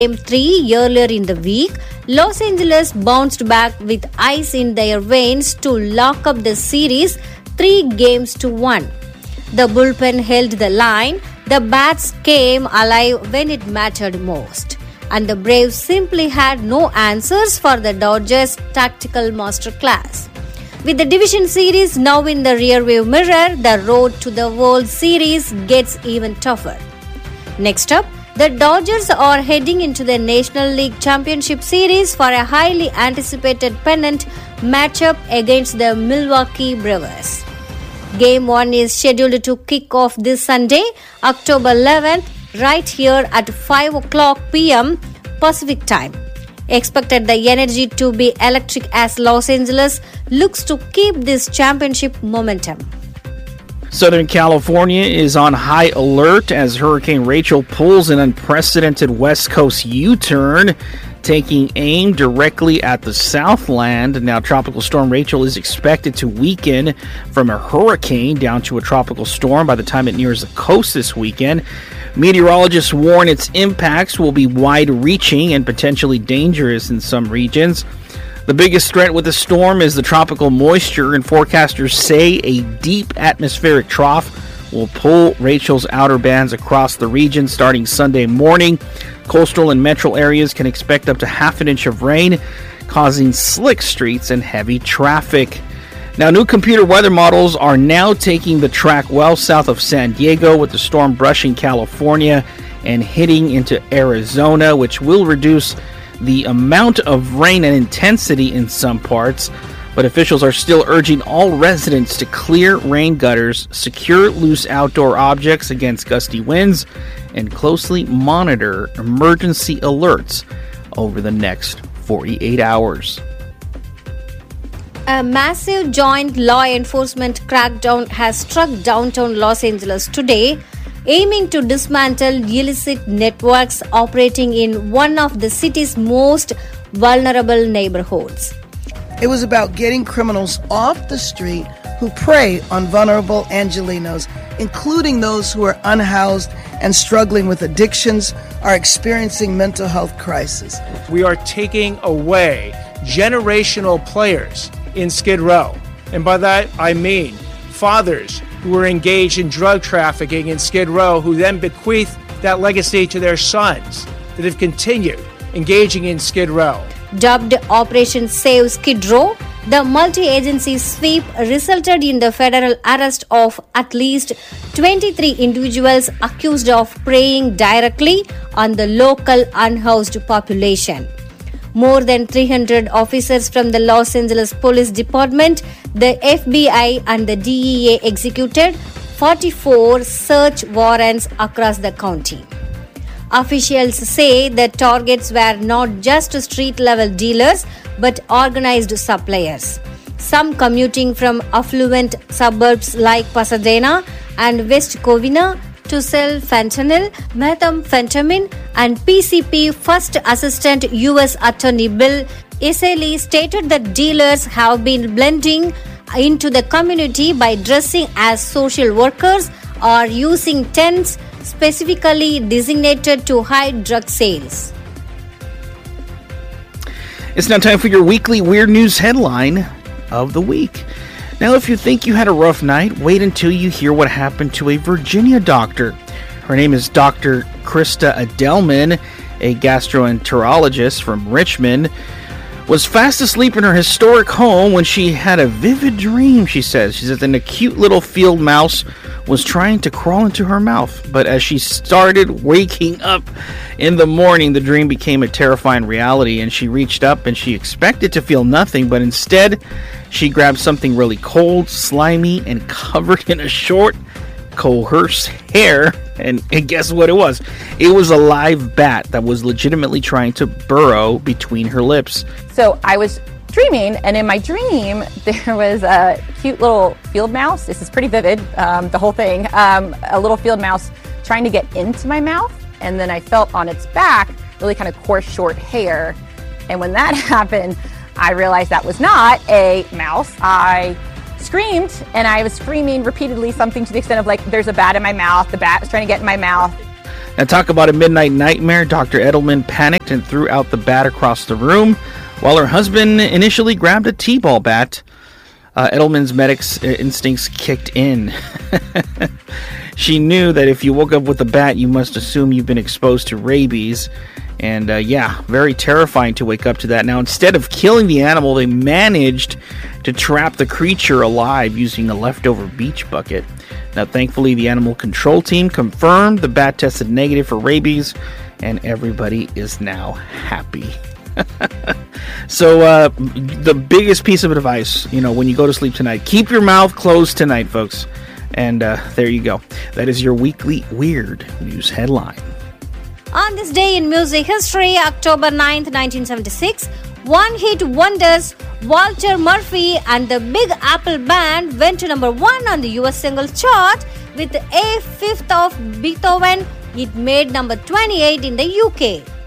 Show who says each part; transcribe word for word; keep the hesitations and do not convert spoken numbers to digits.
Speaker 1: Game three earlier in the week, Los Angeles bounced back with ice in their veins to lock up the series three games to one. The bullpen held the line, the bats came alive when it mattered most, and the Braves simply had no answers for the Dodgers' tactical masterclass. With the division series now in the rearview mirror, the road to the World Series gets even tougher. Next up, the Dodgers are heading into the National League Championship Series for a highly anticipated pennant matchup against the Milwaukee Brewers. Game one is scheduled to kick off this Sunday, October eleventh, right here at five o'clock p.m. Pacific Time. Expected the energy to be electric as Los Angeles looks to keep this championship momentum.
Speaker 2: Southern California is on high alert as Hurricane Rachel pulls an unprecedented West Coast U-turn, taking aim directly at the Southland. Now, Tropical Storm Rachel is expected to weaken from a hurricane down to a tropical storm by the time it nears the coast this weekend. Meteorologists warn its impacts will be wide-reaching and potentially dangerous in some regions. The biggest threat with the storm is the tropical moisture, and forecasters say a deep atmospheric trough will pull Rachel's outer bands across the region starting Sunday morning. Coastal and metro areas can expect up to half an inch of rain, causing slick streets and heavy traffic. Now, new computer weather models are now taking the track well south of San Diego, with the storm brushing California and hitting into Arizona, which will reduce the amount of rain and intensity in some parts, but officials are still urging all residents to clear rain gutters, secure loose outdoor objects against gusty winds, and closely monitor emergency alerts over the next forty-eight hours.
Speaker 1: A massive joint law enforcement crackdown has struck downtown Los Angeles today, aiming to dismantle illicit networks operating in one of the city's most vulnerable neighborhoods.
Speaker 3: It was about getting criminals off the street who prey on vulnerable Angelenos, including those who are unhoused and struggling with addictions, are experiencing mental health crisis.
Speaker 4: We are taking away generational players in Skid Row. And by that, I mean fathers who were engaged in drug trafficking in Skid Row, who then bequeathed that legacy to their sons that have continued engaging in Skid Row.
Speaker 1: Dubbed Operation Save Skid Row, the multi-agency sweep resulted in the federal arrest of at least twenty-three individuals accused of preying directly on the local unhoused population. More than three hundred officers from the Los Angeles Police Department, the F B I, and the D E A executed forty-four search warrants across the county. Officials say the targets were not just street-level dealers but organized suppliers, some commuting from affluent suburbs like Pasadena and West Covina to sell fentanyl, methamphetamine, and P C P. First Assistant U S Attorney Bill Eseli stated that dealers have been blending into the community by dressing as social workers or using tents specifically designated to hide drug sales.
Speaker 2: It's now time for your weekly Weird News headline of the week. Now, if you think you had a rough night, wait until you hear what happened to a Virginia doctor. Her name is Doctor Krista Adelman, a gastroenterologist from Richmond, was fast asleep in her historic home when she had a vivid dream, she says. She says that a cute little field mouse was trying to crawl into her mouth. But as she started waking up in the morning, the dream became a terrifying reality, and she reached up and she expected to feel nothing, but instead she grabbed something really cold, slimy, and covered in a short, coerced hair. And, and guess what it was? It was a live bat that was legitimately trying to burrow between her lips.
Speaker 5: So I was dreaming, and in my dream, there was a cute little field mouse. This is pretty vivid, um, the whole thing. Um, a little field mouse trying to get into my mouth, and then I felt on its back really kind of coarse, short hair. And when that happened, I realized that was not a mouse. I screamed, and I was screaming repeatedly something to the extent of like, there's a bat in my mouth, the bat is trying to get in my mouth.
Speaker 2: Now, talk about a midnight nightmare. Doctor Edelman panicked and threw out the bat across the room, while her husband initially grabbed a T-ball bat. Uh, Edelman's medic's instincts kicked in. She knew that if you woke up with a bat, you must assume you've been exposed to rabies. And uh, yeah, very terrifying to wake up to that. Now, instead of killing the animal, they managed to trap the creature alive using a leftover beach bucket. Now, thankfully, the animal control team confirmed the bat tested negative for rabies, and everybody is now happy. So, uh, the biggest piece of advice, you know, when you go to sleep tonight, keep your mouth closed tonight, folks. And uh, there you go. That is your weekly Weird News headline.
Speaker 1: On this day in music history, October ninth, nineteen seventy-six, one-hit wonders Walter Murphy and the Big Apple Band went to number one on the U S singles chart with A Fifth of Beethoven. It made number twenty-eight in the U K.